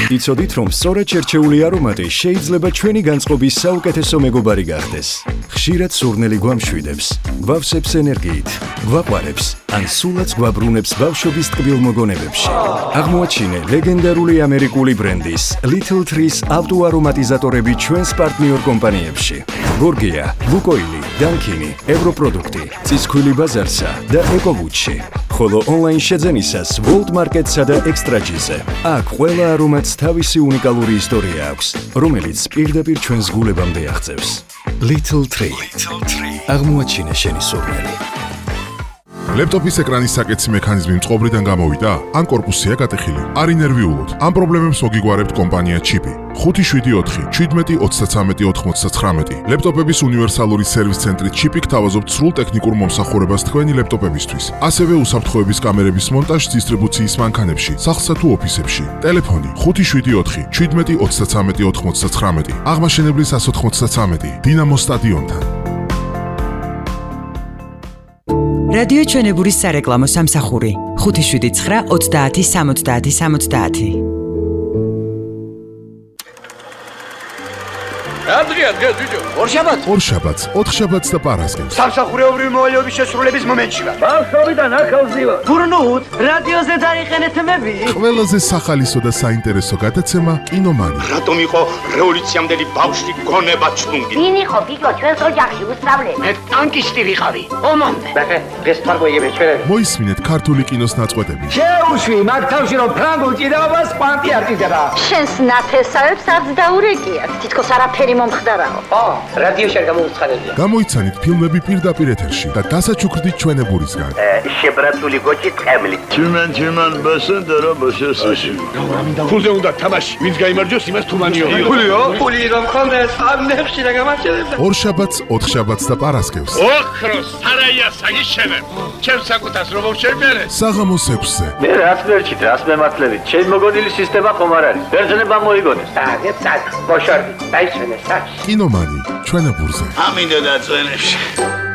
იცოდით, რომ სწორად შერჩეული არომატი შეიძლება ჩვენი განწყობის საუკეთესო მეგობარი გახდეს. ხშირად სურნელი გვამშვიდებს, გვავსებს ენერგიით, გვაყვარებს, ან სულაც გვაბრუნებს ბავშვობის ტკბილ მოგონებებში. აღმოაჩინე ლეგენდარული ამერიკული ბრენდის Little Trees ავტოარომატიზატორები ჩვენს პარტნიორ კომპანიებში. გორგია, ლუკოილი, დანკინი, ევროპროდუქტი, წისქვილი ბაზარსა და ეკოვუჩი. ხოლო ონლაინ შეძენისას World Market-სა და Extra-ჭიზე. აქ ყველა არომატს თავისი უნიკალური ისტორია აქვს, რომელიც პირდაპირ ჩვენს გულებამდე აღწევს. Little Tree. აღმოაჩინე შენი სურნელი. ლეპტოპის ეკრანის საკეთსი მექანიზმი მწყობრიდან გამოვიდა? ან კორპუსია გატეხილი? არ ინერვიულოთ. ამ პრობლემებს მოგიგგვარებთ კომპანია ჩიპი. 574 17 33 99. ლეპტოპების უნივერსალური სერვის ცენტრი ჩიპი გთავაზობთ სრულ ტექნიკურ მომსახურებას თქვენი ლეპტოპებისთვის. ასევე უსაფრთხოების კამერების მონტაჟს დისტრიბუციის მანქანებში, სახლსა თუ ოფისებში. ტელეფონი 574 17 33 99. აღმაშენებლის 193 დინამო სტადიონთან. რადიო ჩვენებურის სარეკლამო სამსახური 579 30 70 70. Adria, ბიჭო. ორშაბათს, ოთხშაბათს და პარასკევს. სამსახურეობრივი მოვალეობის შესრულების მომენტში ვარ. ბავშვობიდან ახალზი ვარ. გურნუთ, რადიოზე დაიყენეთ მები. ყველაზე სახალისო და საინტერესო გადაცემა კინომანი. რატომ იყო რევოლუციამდელი ბავშვი გონება ჩუნგი? ვინ იყო ბიჭო ჩვენს ოჯახში უსწავლელი? მე ტანკისტი ვიყავი. ომამდე. ბახე, ეს თარგოიები ჩვენ. მოისმინეთ ქართული კინოს ნაწყვეტები. შეუშვი, მაგ თავში რომ ფრანგულ ჭიდაობას კვანტი არ ჭიდდება. შენს ნათესავებს არც დაურეკიათ. თითქოს არაფერი მომხდარაო. რადიო შენ გამოუცხადებია. გამოიცანით ფილმები პირდაპირ ეთერში და დასაჩუქრდით ჩვენებურისგან. შებრაცული გოჭი ტყემლი. Чиман басендера басესაში. ფულზე უნდა თამაში. ვინც გაიმარჯვოს, იმას თუმანიო. ფულიო? ფული რომ ხონდეს, ამნებში და გამარჯვებდა. ორშაბათს, ოთხშაბათს და პარასკევს. ოქროს სარაია საგიშენებ. ჩემ საკუთას რომ შევმერე. საღამოს 6-ზე. მე რაც ვერჩით, რას მემართლებით. ჩემ მოგონილი სისტემა ხომ არ არის. ბერძნება მოიგონეს. წად, მოშორდი. დაიშვენე, საჩ. კინომანი ჩვენებურზე. ამინდა და წვენებში.